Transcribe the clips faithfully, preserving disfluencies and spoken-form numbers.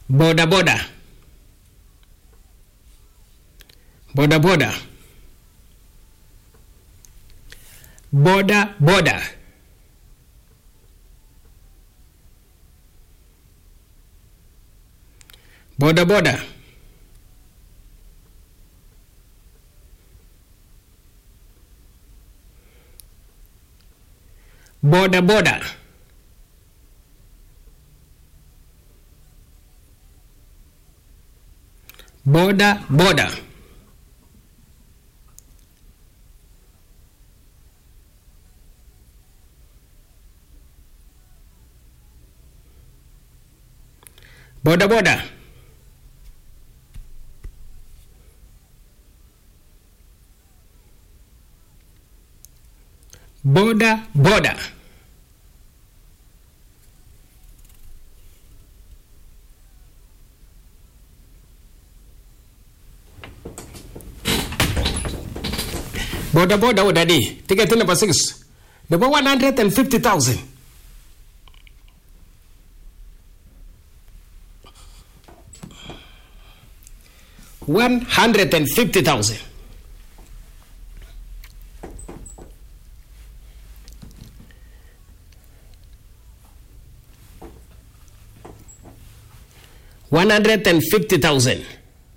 Boda boda. Boda boda. Boda boda. Boda boda. Boda boda. Boda boda. Boda boda. Boda boda. Boda boda oh daddy. Ticket number six. Number one hundred and fifty thousand. One hundred and fifty thousand. One hundred and fifty thousand.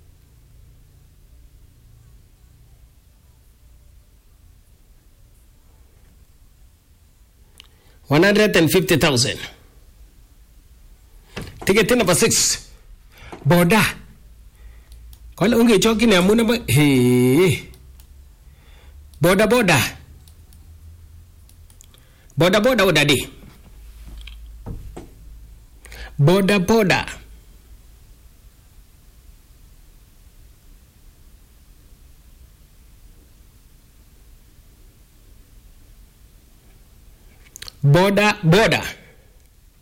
One hundred and fifty thousand. Ticket number six. Boda. Kwani unge choki ni amuna ba? Hey. Boda boda. Boda boda oh daddy. Boda boda. Boda boda.